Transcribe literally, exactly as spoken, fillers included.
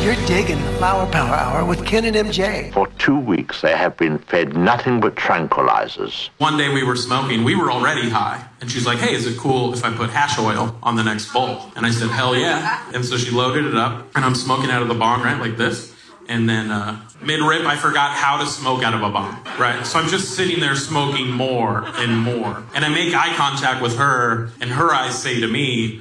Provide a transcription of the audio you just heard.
You're digging the Flower Power Hour with Ken and M J. For two weeks, they have been fed nothing but tranquilizers. One day we were smoking. We were already high. And she's like, hey, is it cool if I put hash oil on the next bowl? And I said, hell yeah. And so she loaded it up, and I'm smoking out of the bong, right, like this. And then uh, mid-rip, I forgot how to smoke out of a bong, right? So I'm just sitting there smoking more and more. And I make eye contact with her, and her eyes say to me,